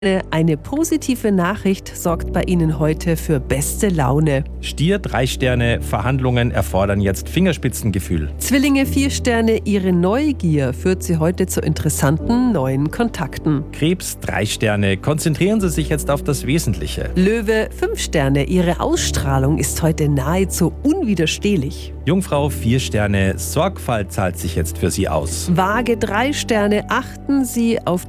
Eine positive Nachricht sorgt bei Ihnen heute für beste Laune. Stier 3 Sterne, Verhandlungen erfordern jetzt Fingerspitzengefühl. Zwillinge 4 Sterne, Ihre Neugier führt Sie heute zu interessanten neuen Kontakten. Krebs 3 Sterne, konzentrieren Sie sich jetzt auf das Wesentliche. Löwe 5 Sterne, Ihre Ausstrahlung ist heute nahezu unwiderstehlich. Jungfrau 4 Sterne, Sorgfalt zahlt sich jetzt für Sie aus. Waage 3 Sterne, achten Sie auf